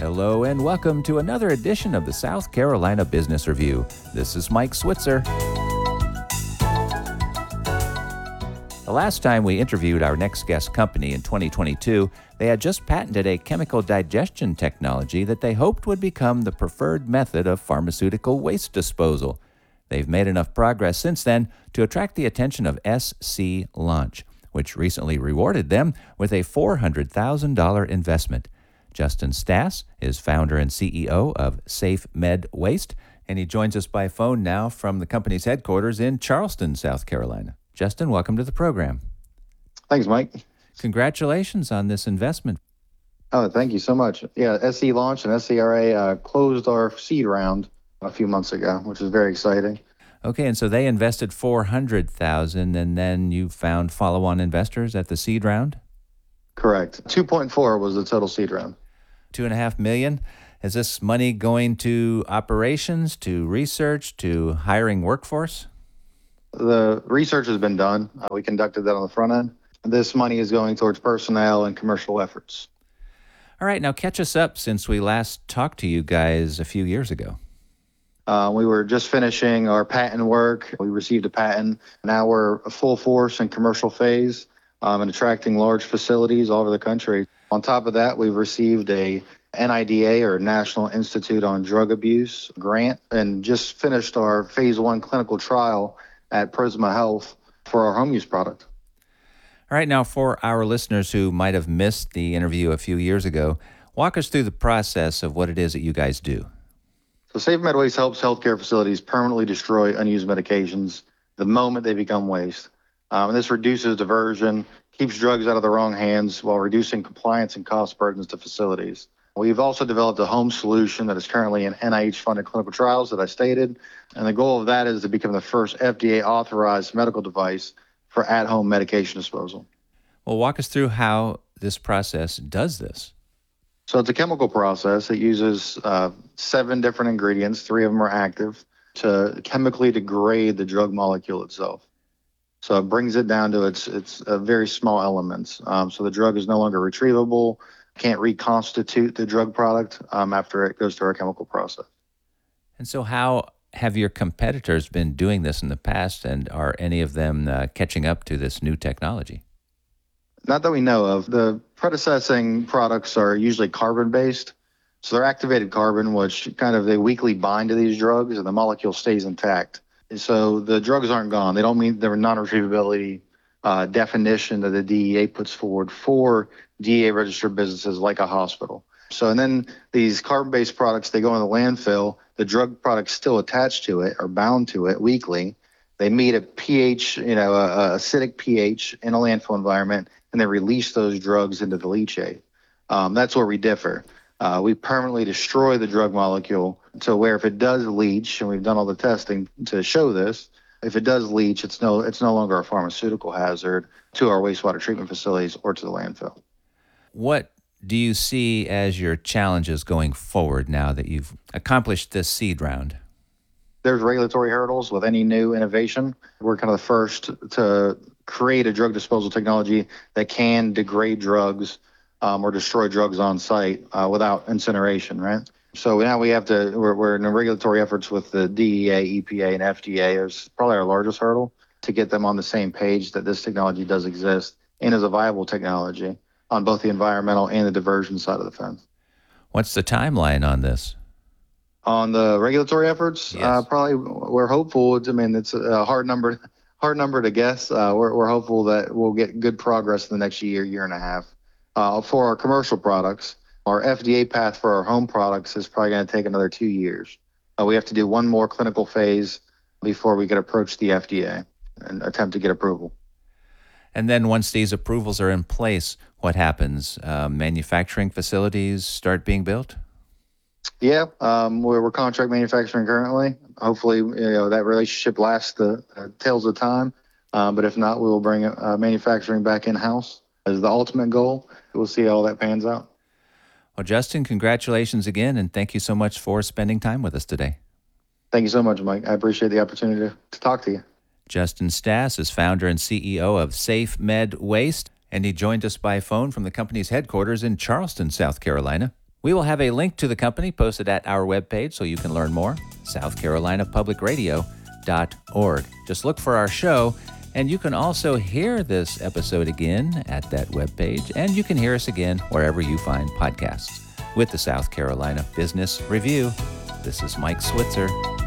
Hello and welcome to another edition of the South Carolina Business Review. This is Mike Switzer. The last time we interviewed our next guest company in 2022, they had just patented a chemical digestion technology that they hoped would become the preferred method of pharmaceutical waste disposal. They've made enough progress since then to attract the attention of SC Launch, which recently rewarded them with a $400,000 investment. Justin Stass is founder and CEO of Safe Med Waste, and he joins us by phone now from the company's headquarters in Charleston, South Carolina. Justin, welcome to the program. Thanks, Mike. Congratulations on this investment. Oh, thank you so much. Yeah, SC Launch and SCRA closed our seed round a few months ago, which is very exciting. Okay, and so they invested $400,000, and then you found follow-on investors at the seed round? Correct. 2.4 was the total seed round. $2.5 million. Is this money going to operations, to research, to hiring workforce? The research has been done. We conducted that on the front end. This money is going towards personnel and commercial efforts. All right, now catch us up since we last talked to you guys a few years ago. We were just finishing our patent work. We received a patent. Now we're full force in commercial phase and attracting large facilities all over the country. On top of that, we've received a NIDA, or National Institute on Drug Abuse, grant, and just finished our phase 1 clinical trial at Prisma Health for our home use product. All right, now for our listeners who might have missed the interview a few years ago, walk us through the process of what it is that you guys do. So Safe Med Waste helps healthcare facilities permanently destroy unused medications the moment they become waste. And this reduces diversion, keeps drugs out of the wrong hands while reducing compliance and cost burdens to facilities. We've also developed a home solution that is currently in NIH-funded clinical trials that I stated, and the goal of that is to become the first FDA-authorized medical device for at-home medication disposal. Well, walk us through how this process does this. So it's a chemical process. It uses 7 different ingredients, 3 of them are active, to chemically degrade the drug molecule itself. So it brings it down to its very small elements. So the drug is no longer retrievable, can't reconstitute the drug product after it goes through our chemical process. And so how have your competitors been doing this in the past, and are any of them catching up to this new technology? Not that we know of. The predecessing products are usually carbon-based. So they're activated carbon, which they weakly bind to these drugs, and the molecule stays intact. And so the drugs aren't gone. They don't meet the non-retrievability definition that the DEA puts forward for DEA-registered businesses like a hospital. So, and then these carbon-based products, they go in the landfill. The drug products still attached to it or bound to it weakly. They meet a pH, a acidic pH in a landfill environment, and they release those drugs into the leachate. That's where we differ. We permanently destroy the drug molecule to where if it does leach, and we've done all the testing to show this, if it does leach, it's no longer a pharmaceutical hazard to our wastewater treatment facilities or to the landfill. What do you see as your challenges going forward now that you've accomplished this seed round? There's regulatory hurdles with any new innovation. We're kind of the first to create a drug disposal technology that can degrade drugs or destroy drugs on site without incineration, right? So now we're in regulatory efforts with the DEA, EPA, and FDA. It's probably our largest hurdle to get them on the same page that this technology does exist and is a viable technology on both the environmental and the diversion side of the fence. What's the timeline on this? On the regulatory efforts, yes. Probably we're hopeful. It's a hard number to guess. We're hopeful that we'll get good progress in the next year and a half. For our commercial products, our FDA path for our home products is probably going to take another 2 years. We have to do one more clinical phase before we can approach the FDA and attempt to get approval. And then once these approvals are in place, what happens? Manufacturing facilities start being built? Yeah, we're contract manufacturing currently. Hopefully, that relationship lasts the tails of time. But if not, we will bring manufacturing back in-house as the ultimate goal. We'll see how that pans out. Well, Justin, congratulations again, and thank you so much for spending time with us today. Thank you so much, Mike. I appreciate the opportunity to talk to you. Justin Stass is founder and CEO of Safe Med Waste, and he joined us by phone from the company's headquarters in Charleston, South Carolina. We will have a link to the company posted at our webpage so you can learn more, southcarolinapublicradio.org. Just look for our show, and you can also hear this episode again at that webpage, and you can hear us again wherever you find podcasts. With the South Carolina Business Review, this is Mike Switzer.